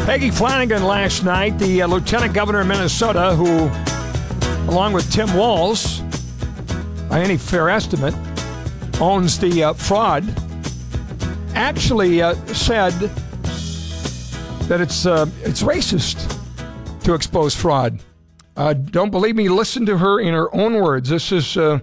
Peggy Flanagan last night, the Lieutenant Governor of Minnesota, who, along with Tim Walz, by any fair estimate, owns the fraud, actually said that it's racist to expose fraud. Don't believe me? Listen to her in her own words. This is the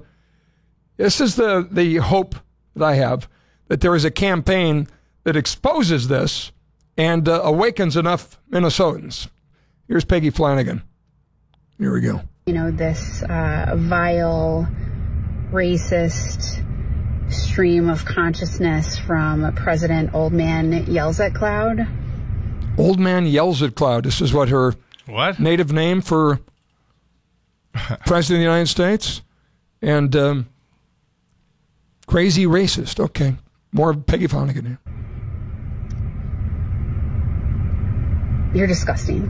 hope that I have, that there is a campaign that exposes this and awakens enough Minnesotans. Here's Peggy Flanagan. Here we go. You know, this vile, racist stream of consciousness from President Old Man Yells at Cloud. Old Man Yells at Cloud. This is what her native name for President of the United States? And crazy racist. Okay. More Peggy Flanagan here. You're disgusting.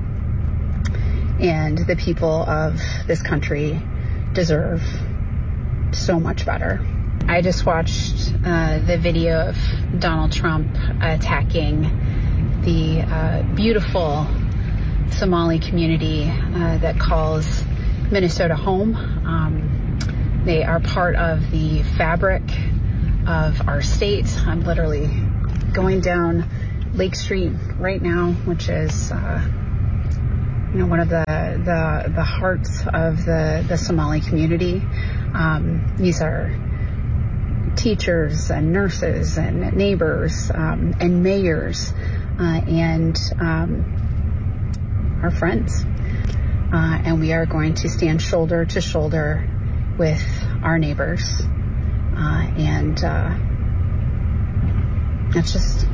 And the people of this country deserve so much better. I just watched the video of Donald Trump attacking the beautiful Somali community that calls Minnesota home. They are part of the fabric of our state. I'm literally going down Lake Street right now, which is one of the hearts of the Somali community. These are teachers and nurses and neighbors and mayors and our friends. And we are going to stand shoulder to shoulder with our neighbors. And that's just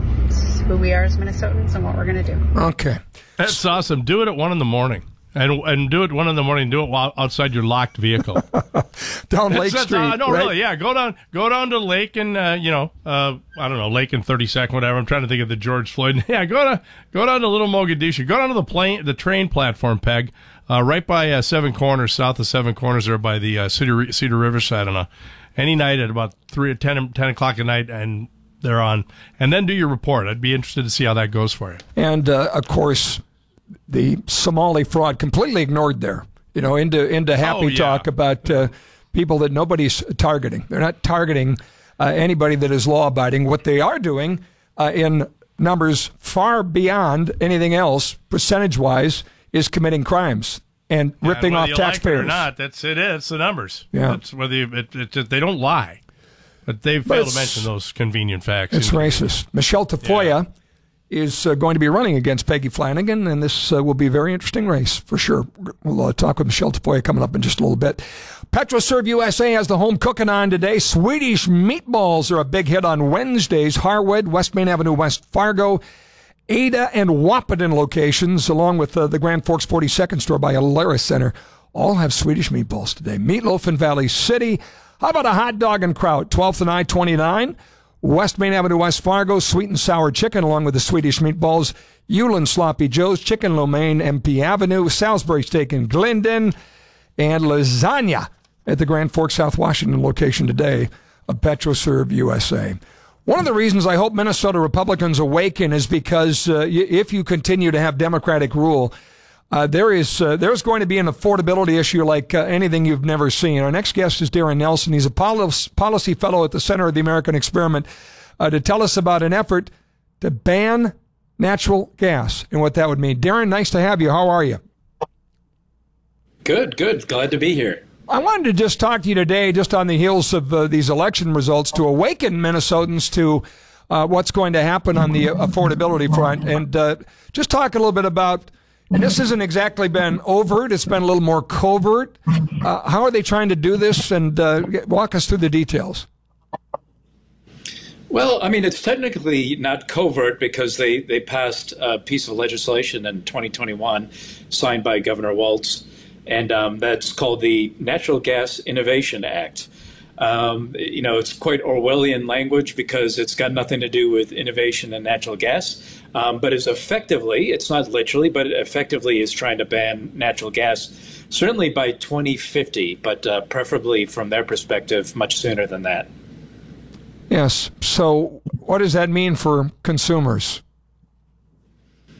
who we are as Minnesotans and what we're going to do. Okay. That's awesome. Do it at 1 a.m. And do it 1 a.m. Do it while outside your locked vehicle. Down Lake Street. No, right? Really, yeah. Go down to the lake and I don't know, Lake and 32nd, whatever. I'm trying to think of the George Floyd. Yeah, go down to Little Mogadishu. Go down to the train platform, Peg, right by Seven Corners, south of Seven Corners, there by the Cedar Riverside on any night at about 10 o'clock at night, and they're on. And then do your report. I'd be interested to see how that goes for you. And of course, the Somali fraud completely ignored there. Into happy talk about people that nobody's targeting. They're not targeting anybody that is law-abiding. What they are doing in numbers far beyond anything else, percentage-wise, is committing crimes and ripping off taxpayers. Like it or not, that's it. It's the numbers. Yeah. That's whether they don't lie, but they fail to mention those convenient facts. It's racist. Michelle Tafoya is going to be running against Peggy Flanagan, and this will be a very interesting race for sure. We'll talk with Michelle Tafoya coming up in just a little bit. PetroServe USA has the home cooking on today. Swedish meatballs are a big hit on Wednesdays. Harwood, West Main Avenue, West Fargo, Ada, and Wahpeton locations, along with the Grand Forks 42nd store by Alara Center, all have Swedish meatballs today. Meatloaf in Valley City. How about a hot dog and kraut? 12th and I-29. West Main Avenue, West Fargo, sweet and sour chicken, along with the Swedish meatballs. Euland Sloppy Joe's, Chicken Lo Mein, MP Avenue, Salisbury Steak in Glendon, and lasagna at the Grand Forks, South Washington location today of PetroServe USA. One of the reasons I hope Minnesota Republicans awaken is because if you continue to have Democratic rule, there's going to be an affordability issue like anything you've never seen. Our next guest is Darren Nelson. He's a policy fellow at the Center of the American Experiment to tell us about an effort to ban natural gas and what that would mean. Darren, nice to have you. How are you? Good. Glad to be here. I wanted to just talk to you today, just on the heels of these election results, to awaken Minnesotans to what's going to happen on the affordability front, and just talk a little bit about. And this hasn't exactly been overt; it's been a little more covert. How are they trying to do this? And walk us through the details. Well, I mean, it's technically not covert because they passed a piece of legislation in 2021, signed by Governor Walz. And that's called the Natural Gas Innovation Act. It's quite Orwellian language because it's got nothing to do with innovation in natural gas, but it's not literally, but effectively is trying to ban natural gas, certainly by 2050, but preferably from their perspective, much sooner than that. Yes. So what does that mean for consumers?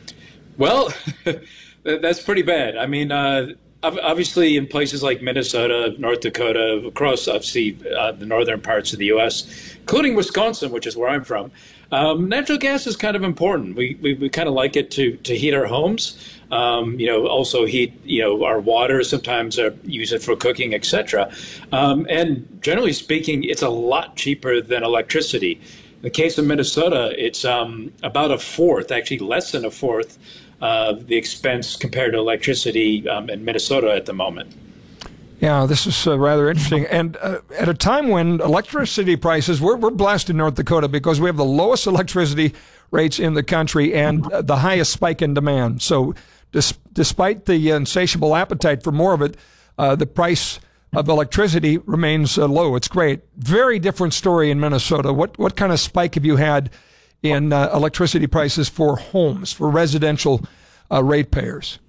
Well, that's pretty bad. I mean, obviously, in places like Minnesota, North Dakota, across obviously the northern parts of the U.S., including Wisconsin, which is where I'm from, natural gas is kind of important. We kind of like it to heat our homes. Also heat our water. Sometimes use it for cooking, etc. And generally speaking, it's a lot cheaper than electricity. In the case of Minnesota, it's about a fourth, actually less than a fourth, the expense compared to electricity in Minnesota at the moment. Yeah, this is rather interesting. And at a time when electricity prices, we're blessed in North Dakota because we have the lowest electricity rates in the country and the highest spike in demand. So despite the insatiable appetite for more of it, the price of electricity remains low. It's great. Very different story in Minnesota. What kind of spike have you had in electricity prices for homes, for residential ratepayers?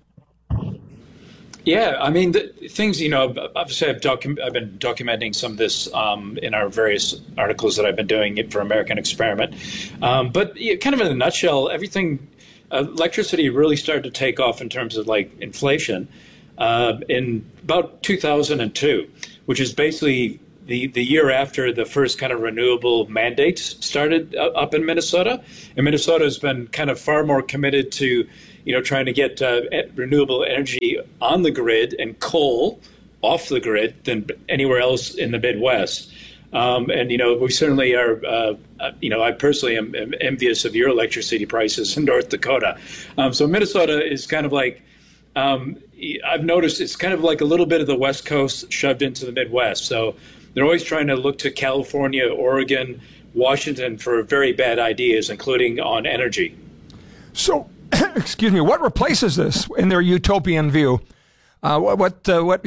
Yeah, I mean, things, obviously I've been documenting some of this in our various articles that I've been doing for American Experiment. But kind of in a nutshell, electricity really started to take off in terms of like inflation in about 2002, which is basically the year after the first kind of renewable mandates started up in Minnesota. And Minnesota has been kind of far more committed to trying to get renewable energy on the grid and coal off the grid than anywhere else in the Midwest. And we certainly are, I personally am envious of your electricity prices in North Dakota. So Minnesota is kind of like, I've noticed it's kind of like a little bit of the West Coast shoved into the Midwest. So they're always trying to look to California, Oregon, Washington for very bad ideas, including on energy. So, excuse me, what replaces this in their utopian view? What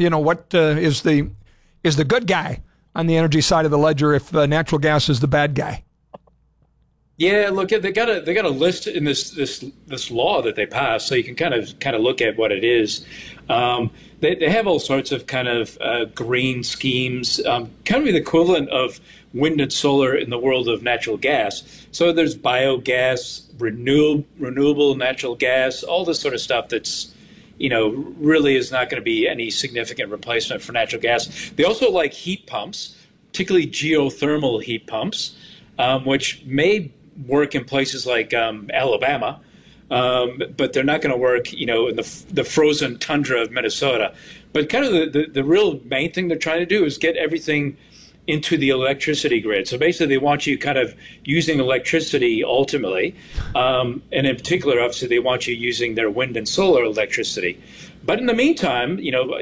is the good guy on the energy side of the ledger if natural gas is the bad guy? Yeah, look, they got a list in this law that they passed, so you can kind of look at what it is. They have all sorts of kind of green schemes, kind of the equivalent of wind and solar in the world of natural gas. So there's biogas, renewable natural gas, all this sort of stuff that's really is not going to be any significant replacement for natural gas. They also like heat pumps, particularly geothermal heat pumps, which may work in places like Alabama, but they're not going to work, in the frozen tundra of Minnesota. But kind of the real main thing they're trying to do is get everything into the electricity grid. So basically, they want you kind of using electricity ultimately, and in particular, obviously, they want you using their wind and solar electricity. But in the meantime,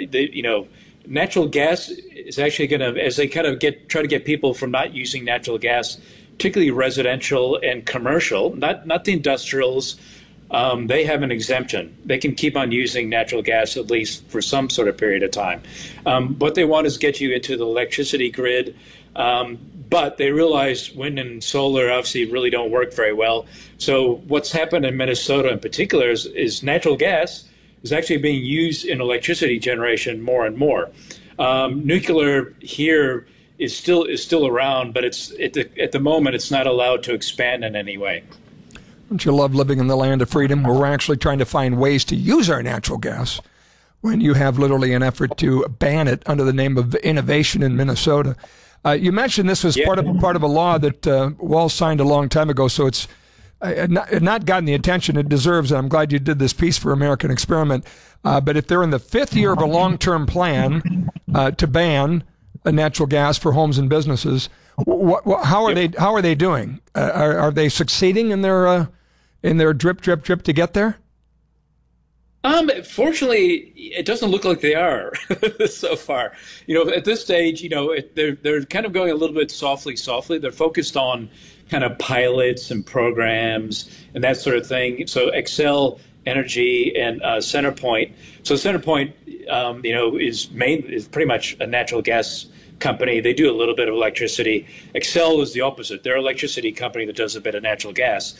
natural gas is actually going to, as they kind of try to get people from not using natural gas, particularly residential and commercial, not the industrials. They have an exemption. They can keep on using natural gas at least for some sort of period of time. What they want is get you into the electricity grid, but they realize wind and solar obviously really don't work very well. So what's happened in Minnesota in particular is natural gas is actually being used in electricity generation more and more. Nuclear here is still around, but it's at the moment it's not allowed to expand in any way. Don't you love living in the land of freedom where we're actually trying to find ways to use our natural gas when you have literally an effort to ban it under the name of innovation in Minnesota? You mentioned this was part of a law that Walz signed a long time ago, so it's not gotten the attention it deserves, and I'm glad you did this piece for American Experiment. But if they're in the fifth year of a long-term plan to ban natural gas for homes and businesses, how are they doing? Are they succeeding in their drip to get there? Fortunately, it doesn't look like they are so far. At this stage, they're kind of going a little bit softly. They're focused on kind of pilots and programs and that sort of thing. So Xcel Energy and CenterPoint. So CenterPoint, is pretty much a natural gas company. They do a little bit of electricity. Xcel is the opposite. They're an electricity company that does a bit of natural gas.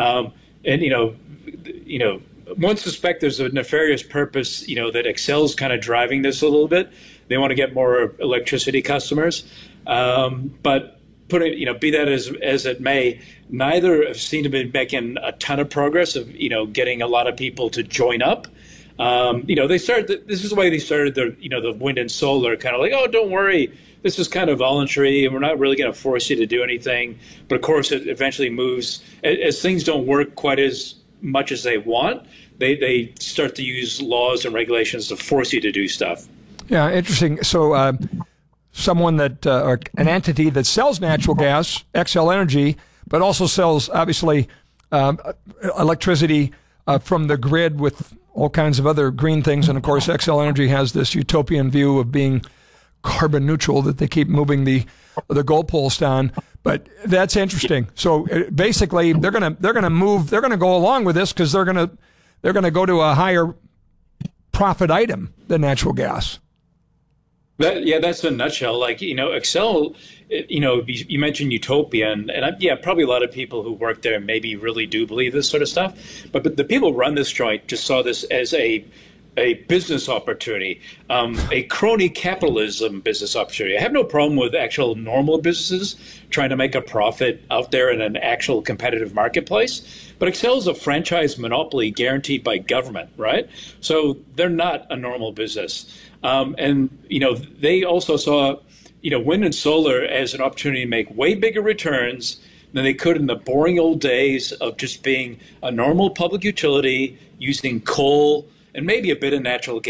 One suspect there's a nefarious purpose, that Xcel's kind of driving this a little bit. They want to get more electricity customers. But put it, be that as it may, neither have seemed to be making a ton of progress of, getting a lot of people to join up. They started, this is the way they started the wind and solar, kind of like, oh, don't worry, this is kind of voluntary and we're not really going to force you to do anything. But of course, it eventually moves as things don't work quite as much as they want. They start to use laws and regulations to force you to do stuff. Yeah, interesting. So someone that, or an entity that sells natural gas, Xcel Energy, but also sells, obviously, electricity from the grid with all kinds of other green things. And, of course, Xcel Energy has this utopian view of being carbon neutral that they keep moving the goalpost on. But that's interesting. So basically, they're going to go along with this because they're going to go to a higher profit item than natural gas. That's in a nutshell. Like, Xcel, you mentioned utopian, and probably a lot of people who work there maybe really do believe this sort of stuff. But the people who run this joint just saw this as a business opportunity, a crony capitalism business opportunity. I have no problem with actual normal businesses trying to make a profit out there in an actual competitive marketplace. But Xcel is a franchise monopoly guaranteed by government, right? So they're not a normal business. They also saw, wind and solar as an opportunity to make way bigger returns than they could in the boring old days of just being a normal public utility using coal and maybe a bit of natural gas.